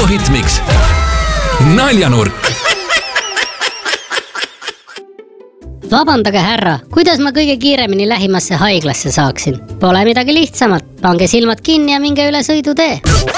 Logoritmiks. Naljanurk. Vabandage härra, kuidas ma kõige kiiremini lähimasse haiglasse saaksin? Pole midagi lihtsamat, pange silmad kinni ja minge üle sõidutee.